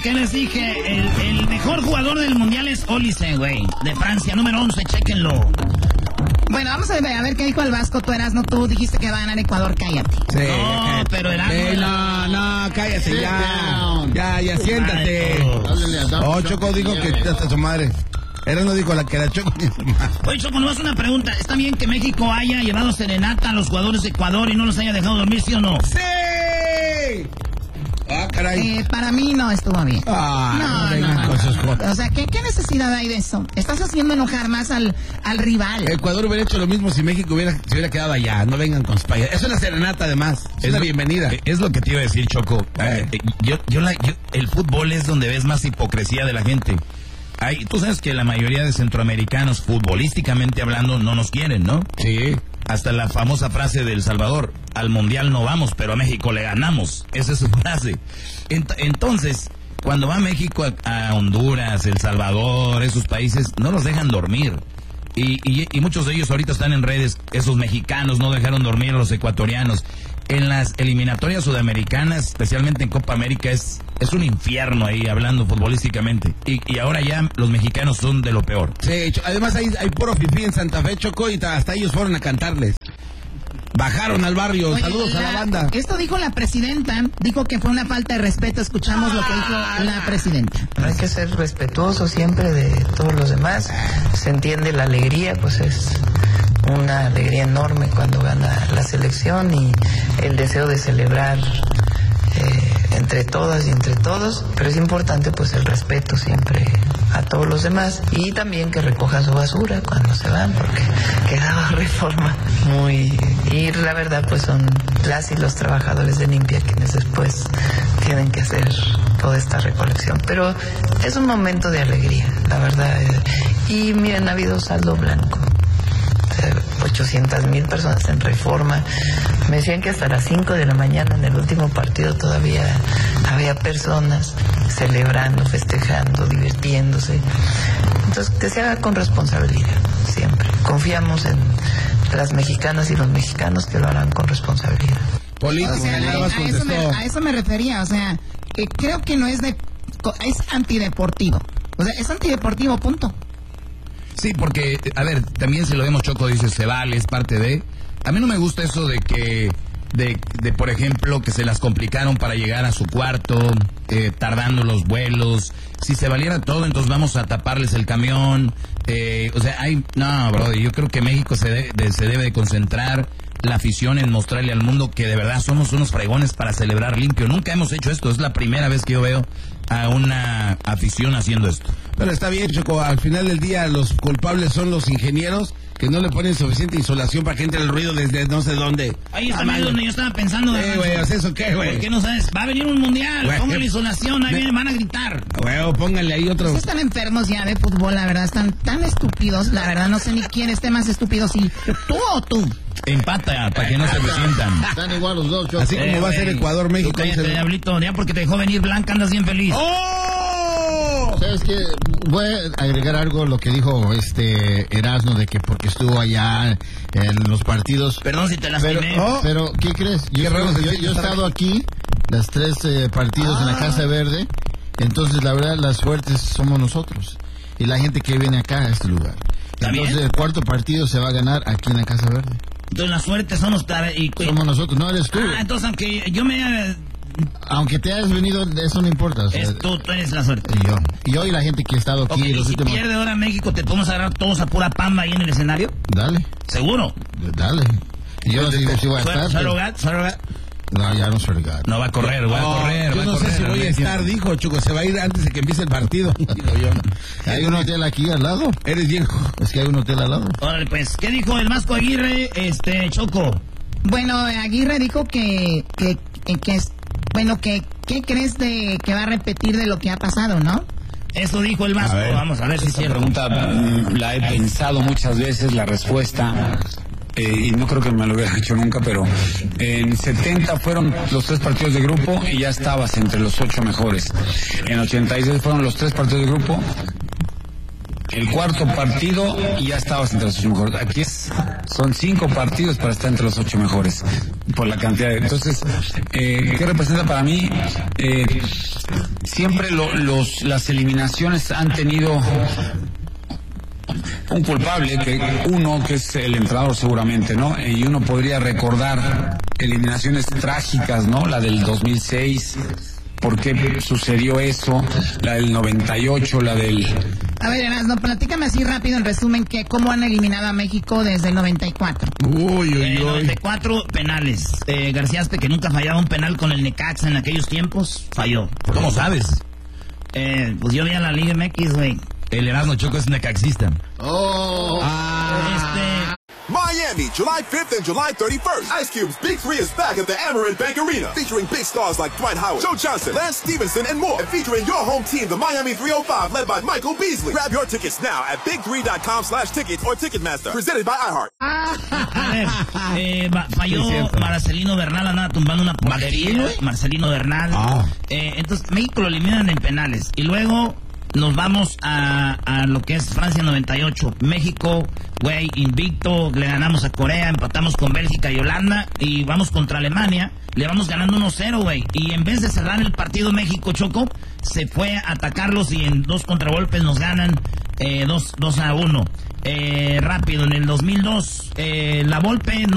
¿Qué les dije? El mejor jugador del mundial es Olise, güey. De Francia, número 11, chéquenlo. Bueno, vamos a ver qué dijo el Vasco. Tú tú dijiste que va a ganar Ecuador, cállate. Sí, no, pero no, cállate ya. Ya, siéntate. Choco dijo que hasta su madre. No dijo que la Choco ni su madre. Oye, Choco, nomás una pregunta. ¿Está bien que México haya llevado serenata a los jugadores de Ecuador y no los haya dejado dormir, sí o no? ¡Sí! Caray. Para mí no estuvo bien. No. O sea, ¿qué necesidad hay de eso? Estás haciendo enojar más al rival. Ecuador hubiera hecho lo mismo si México se hubiera quedado allá. No vengan con España. Eso es la serenata, además. Es la bienvenida. Es lo que te iba a decir, Choco. El fútbol es donde ves más hipocresía de la gente. Tú sabes que la mayoría de centroamericanos, futbolísticamente hablando, no nos quieren, ¿no? Sí. Hasta la famosa frase de El Salvador: al mundial no vamos, pero a México le ganamos. Esa es su frase. Entonces, cuando va México a Honduras, El Salvador, esos países, no los dejan dormir. Y muchos de ellos ahorita están en redes. Esos mexicanos no dejaron dormir a los ecuatorianos. En las eliminatorias sudamericanas, especialmente en Copa América, es un infierno ahí, hablando futbolísticamente. Y ahora ya los mexicanos son de lo peor. Sí, además hay puro fifí en Santa Fe, Choco, y hasta ellos fueron a cantarles. Bajaron al barrio. Oye, saludos a la banda. Esto dijo la presidenta, dijo que fue una falta de respeto. Escuchamos lo que dijo la presidenta. Hay que ser respetuoso siempre de todos los demás. Se entiende la alegría, pues es una alegría enorme cuando gana la selección y el deseo de celebrar entre todas y entre todos, pero es importante pues el respeto siempre a todos los demás y también que recojan su basura cuando se van, porque quedaba Reforma muy... Y la verdad pues son las y los trabajadores de limpia quienes después tienen que hacer toda esta recolección, pero es un momento de alegría, la verdad. Y miren, ha habido saldo blanco. 800,000 personas en Reforma. Me decían que hasta las 5 de la mañana en el último partido todavía había personas celebrando, festejando, divirtiéndose. Entonces, que se haga con responsabilidad, siempre. Confiamos en las mexicanas y los mexicanos que lo harán con responsabilidad. Político, a eso me refería, o sea, que creo que no es es antideportivo. O sea, es antideportivo, punto. Sí, porque, a ver, también si lo vemos, Choco, dice, se vale, es parte de... A mí no me gusta eso de que, por ejemplo, que se las complicaron para llegar a su cuarto, tardando los vuelos. Si se valiera todo, entonces vamos a taparles el camión. No, brother, yo creo que México se debe de concentrar la afición en mostrarle al mundo que de verdad somos unos fregones para celebrar limpio. Nunca hemos hecho esto, es la primera vez que yo veo a una afición haciendo esto. Pero está bien, Choco, al final del día los culpables son los ingenieros que no le ponen suficiente insolación para que entre el ruido desde no sé dónde. Ahí está donde yo estaba pensando. Güey, ¿eso qué, güey? ¿Por qué no sabes? Va a venir un mundial, póngale insolación, ahí vienen, van a gritar. Güey, póngale ahí otro. Están enfermos ya de fútbol, la verdad, están tan estúpidos, la verdad, no sé ni quién esté más estúpido, si tú o tú. Empata, para que no se resientan. Están igual los dos, Choco. Así como va a ser Ecuador, México. Cállate, diablito, ya porque te dejó venir Blanca, andas bien feliz. ¡Oh! ¿Sabes qué? Voy a agregar algo a lo que dijo Erasmo, de que porque estuvo allá en los partidos. Perdón si te lastimé. Pero, ¿qué crees? Yo he estado aquí, las 3 partidos en la Casa Verde, entonces la verdad las fuertes somos nosotros y la gente que viene acá a este lugar. Entonces el cuarto partido se va a ganar aquí en la Casa Verde. Entonces la suerte somos... Somos nosotros, no eres tú. Entonces aunque yo me... Aunque te hayas venido, eso no importa. O sea, tú eres la suerte. Y yo y la gente que ha estado aquí. Okay, si pierde ahora México, ¿te podemos agarrar todos a pura pamba ahí en el escenario? Dale. ¿Seguro? Dale. Yo sí voy a estar. No, ya no soy gato. No va a correr, va a correr. Yo no sé si voy a estar, dijo Choco, se va a ir antes de que empiece el partido. Digo yo. Hay un hotel aquí al lado. Eres viejo. Es que hay un hotel al lado. Órale, pues, ¿qué dijo el Vasco Aguirre, Choco? Bueno, Aguirre dijo ¿qué crees de que va a repetir de lo que ha pasado, no? Eso dijo el Vasco, vamos a ver si es cierto. Esta pregunta la he pensado muchas veces, la respuesta, y no creo que me lo hubiera hecho nunca, pero en 70 fueron los 3 partidos de grupo y ya estabas entre los 8 mejores. En 86 fueron los 3 partidos de grupo el cuarto partido y ya estabas entre los 8 mejores. Aquí son 5 partidos para estar entre los 8 mejores, por la cantidad de... Entonces, ¿qué representa para mí? Siempre las eliminaciones han tenido un culpable, que es el entrenador seguramente, ¿no? Y uno podría recordar eliminaciones trágicas, ¿no? La del 2006, ¿por qué sucedió eso? La del 98, la del... A ver, Erasmo, platícame así rápido en resumen cómo han eliminado a México desde el 94. Uy. 94 penales. Garciaste, que nunca fallaba un penal con el Necaxa en aquellos tiempos, falló. ¿Cómo sabes? Pues yo vi a la Liga MX, güey. El Erasmo Choco es necaxista. Miami, July 5th and July 31st. Ice Cube's Big 3 is back at the Amerant Bank Arena, featuring big stars like Dwight Howard, Joe Johnson, Lance Stevenson, and more. And featuring your home team, the Miami 305, led by Michael Beasley. Grab your tickets now at big3.com/tickets or Ticketmaster. Presented by iHeart. A ver, falló Marcelino Bernal, andaba tumbando una portería. Marcelino Bernal. Entonces, México lo eliminan en penales. Y luego nos vamos a lo que es Francia 98. México, güey, invicto, le ganamos a Corea, empatamos con Bélgica y Holanda y vamos contra Alemania, le vamos ganando 1-0, güey. Y en vez de cerrar el partido México, Choco, se fue a atacarlos y en 2 contragolpes nos ganan 2-1. Rápido, en el 2002, la Volpe...